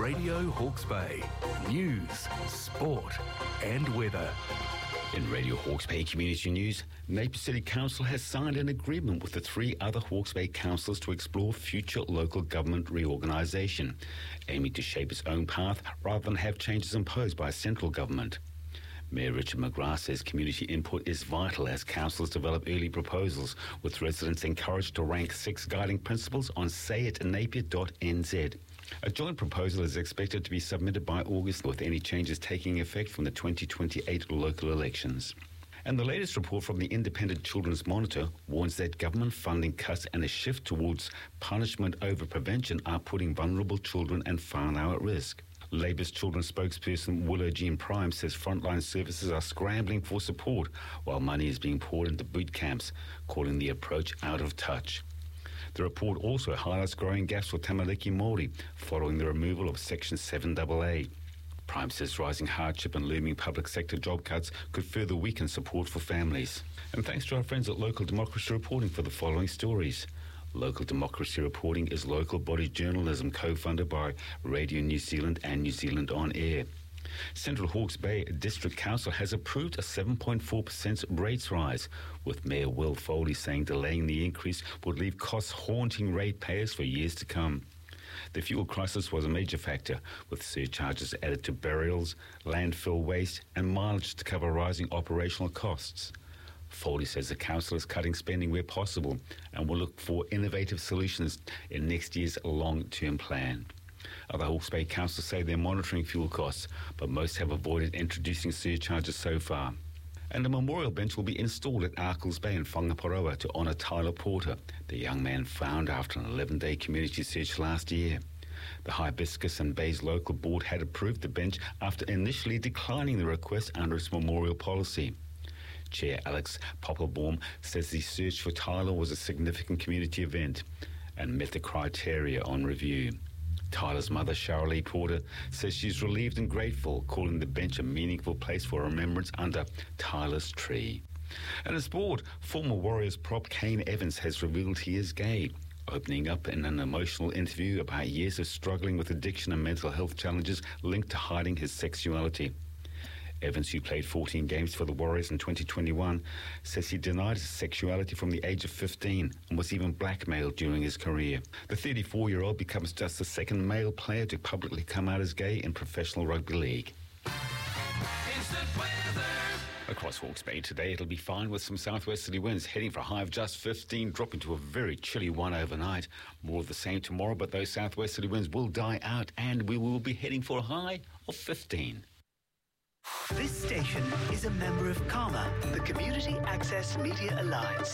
Radio Hawke's Bay. News, sport and weather. In Radio Hawke's Bay Community News, Napier City Council has signed an agreement with the 3 other Hawke's Bay councils to explore future local government reorganisation, aiming to shape its own path rather than have changes imposed by central government. Mayor Richard McGrath says community input is vital as councils develop early proposals, with residents encouraged to rank 6 guiding principles on sayitnapier.nz. A joint proposal is expected to be submitted by August, with any changes taking effect from the 2028 local elections. And the latest report from the Independent Children's Monitor warns that government funding cuts and a shift towards punishment over prevention are putting vulnerable children and whānau at risk. Labour's children's spokesperson Willow Jean Prime says frontline services are scrambling for support while money is being poured into boot camps, calling the approach out of touch. The report also highlights growing gaps for Tamariki Māori following the removal of Section 7AA. Prime says rising hardship and looming public sector job cuts could further weaken support for families. And thanks to our friends at Local Democracy Reporting for the following stories. Local Democracy Reporting is local body journalism co-funded by Radio New Zealand and New Zealand On Air. Central Hawke's Bay District Council has approved a 7.4% rates rise, with Mayor Will Foley saying delaying the increase would leave costs haunting ratepayers for years to come. The fuel crisis was a major factor, with surcharges added to burials, landfill waste and mileage to cover rising operational costs. Foley says the council is cutting spending where possible and will look for innovative solutions in next year's long-term plan. Other Hawke's Bay councils say they're monitoring fuel costs, but most have avoided introducing surcharges so far. And a memorial bench will be installed at Arkles Bay in Whangaparoa to honour Tyler Porter, the young man found after an 11-day community search last year. The Hibiscus and Bays Local Board had approved the bench after initially declining the request under its memorial policy. Chair Alex Poppelbaum says the search for Tyler was a significant community event and met the criteria on review. Tyler's mother, Shirley Porter, says she's relieved and grateful, calling the bench a meaningful place for remembrance under Tyler's tree. And in sport, former Warriors prop Kane Evans has revealed he is gay, opening up in an emotional interview about years of struggling with addiction and mental health challenges linked to hiding his sexuality. Evans, who played 14 games for the Warriors in 2021, says he denied his sexuality from the age of 15 and was even blackmailed during his career. The 34-year-old becomes just the second male player to publicly come out as gay in professional rugby league. Instant weather. Across Hawke's Bay today, it'll be fine with some southwesterly winds, heading for a high of just 15, dropping to a very chilly 1 overnight. More of the same tomorrow, but those southwesterly winds will die out and we will be heading for a high of 15. This station is a member of CAMA, the Community Access Media Alliance.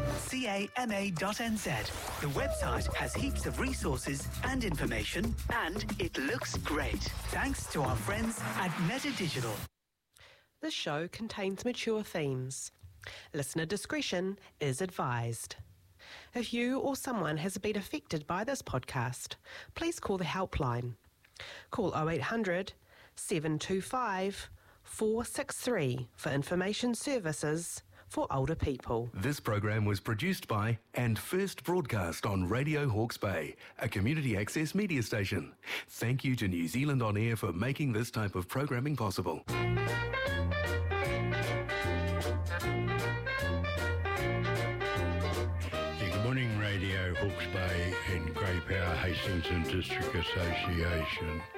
CAMA.nz. The website has heaps of resources and information, and it looks great. Thanks to our friends at Meta Digital. This show contains mature themes. Listener discretion is advised. If you or someone has been affected by this podcast, please call the helpline. Call 0800 725 463 for information services for older people. This program was produced by and first broadcast on Radio Hawke's Bay, a community access media station. Thank you to New Zealand On Air for making this type of programming possible. Good morning, Radio Hawke's Bay and Grey Power Hastings and District Association.